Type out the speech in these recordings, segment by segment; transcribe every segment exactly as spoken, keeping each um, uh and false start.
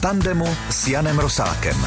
tandemu s Janem Rosákem.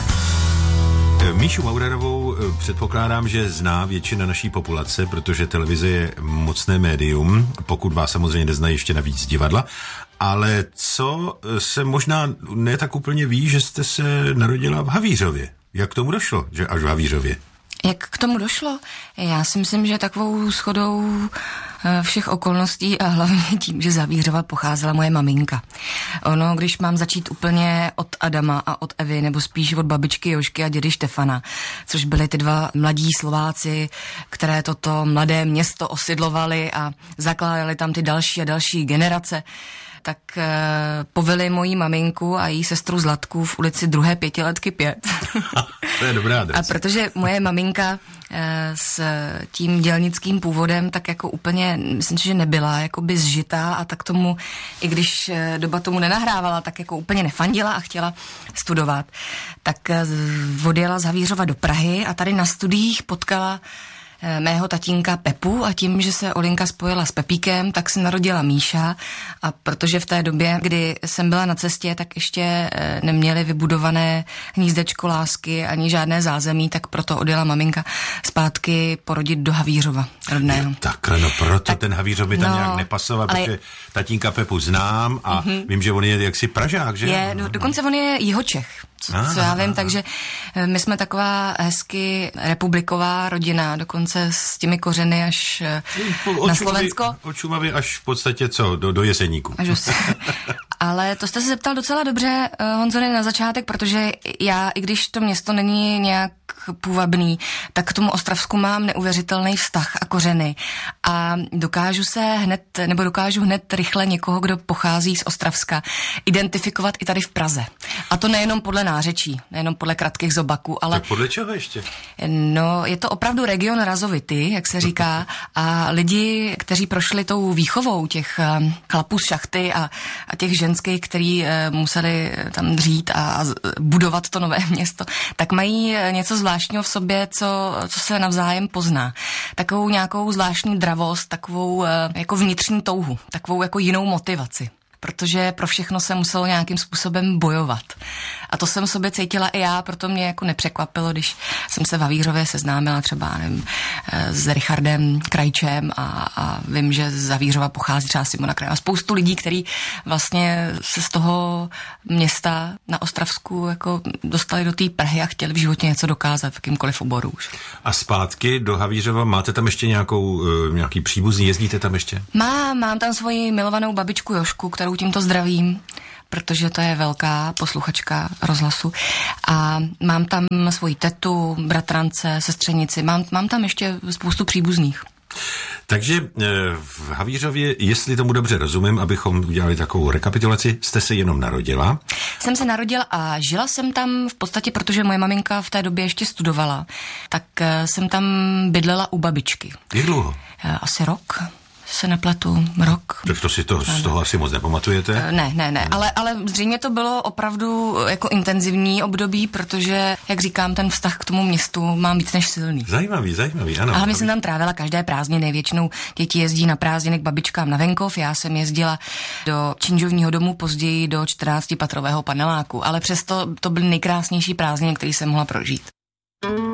Míšu Maurerovou předpokládám, že zná většina naší populace, protože televize je mocné médium, pokud vás samozřejmě neznají ještě navíc divadla. Ale co se možná ne tak úplně ví, že jste se narodila v Havířově. Jak k tomu došlo, že až v Havířově? Jak k tomu došlo? Já si myslím, že takovou shodou všech okolností a hlavně tím, že z Havířova pocházela moje maminka. Ono, když mám začít úplně od Adama a od Evy, nebo spíš od babičky Jožky a dědy Štefana, což byly ty dva mladí Slováci, které toto mladé město osidlovali a zakládali tam ty další a další generace, tak uh, poveli moji maminku a její sestru Zlatku v ulici druhé pětiletky pět. To je dobrá adresa. A protože moje maminka uh, s tím dělnickým původem tak jako úplně, myslím, že nebyla jakoby zžitá a tak tomu, i když uh, doba tomu nenahrávala, tak jako úplně nefandila a chtěla studovat, tak uh, odjela z Havířova do Prahy a tady na studiích potkala mého tatínka Pepu a tím, že se Olinka spojila s Pepíkem, tak se narodila Míša a protože v té době, kdy jsem byla na cestě, tak ještě neměli vybudované hnízdečko lásky ani žádné zázemí, tak proto odjela maminka zpátky porodit do Havířova rodného. Je, takhle, no proto tak, ten Havířov by tam no, nějak nepasoval, ale protože tatínka Pepu znám a mm-hmm. vím, že on je jaksi Pražák, že? Je, do, dokonce on je Jihočech. Co, co já vím, takže my jsme taková hezky republiková rodina, dokonce s těmi kořeny až od na Slovensko. Od Šumavy až v podstatě co, do, do Jeseníku. Až Ale to jste se zeptal docela dobře, Honzone, na začátek, protože já, i když to město není nějak půvabný, tak k tomu Ostravsku mám neuvěřitelný vztah a kořeny. A dokážu se hned, nebo dokážu hned rychle někoho, kdo pochází z Ostravska, identifikovat i tady v Praze. A to nejenom podle nářečí, nejenom podle kratkých zobaků, ale... Tak podle čeho ještě? No, je to opravdu region razovity, jak se říká, a lidi, kteří prošli tou výchovou těch chlapů z šachty a, a těch ženských, který museli tam dřít a budovat to nové město, tak mají něco zvláštního v sobě, co, co se navzájem pozná. Takovou nějakou zvláštní dravost, takovou jako vnitřní touhu, takovou jako jinou motivaci. Protože pro všechno se muselo nějakým způsobem bojovat. A to jsem v sobě cítila i já, proto mě jako nepřekvapilo, když jsem se v Havířově seznámila třeba, nevím, s Richardem Krajčem a, a vím, že z Havířova pochází třeba Simona Krajča. A spoustu lidí, kteří vlastně se z toho města na Ostravsku jako dostali do té Prahy a chtěli v životě něco dokázat v jakýmkoliv oboru už. A zpátky do Havířova máte tam ještě nějakou, nějaký příbuzný, jezdíte tam ještě? Mám, mám tam svoji milovanou babičku Jožku, kterou tímto zdravím, protože to je velká posluchačka rozhlasu. A mám tam svoji tetu, bratrance, sestřenici, mám, mám tam ještě spoustu příbuzných. Takže v Havířově, jestli tomu dobře rozumím, abychom udělali takovou rekapitulaci, jste se jenom narodila? Jsem se narodila a žila jsem tam v podstatě, protože moje maminka v té době ještě studovala, tak jsem tam bydlela u babičky. Jak dlouho? Asi rok. Se nepletu, rok. Tak to si to, z toho asi moc nepamatujete? Ne, ne, ne, ale, ale zřejmě to bylo opravdu jako intenzivní období, protože, jak říkám, ten vztah k tomu městu mám víc než silný. Zajímavý, zajímavý, ano. Ale my jsem tam trávila každé prázdniny, většinou děti jezdí na prázdniny k babičkám na venkov, já jsem jezdila do činžovního domu, později do čtrnáctipatrového paneláku, ale přesto to byly nejkrásnější prázdniny, které jsem mohla prožít.